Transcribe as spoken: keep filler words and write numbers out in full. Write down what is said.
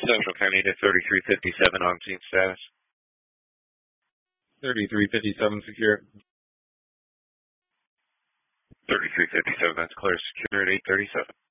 Central County to thirty-three fifty-seven on scene status. thirty-three fifty-seven secure. thirty-three fifty-seven, that's clear. Secure at eight thirty-seven.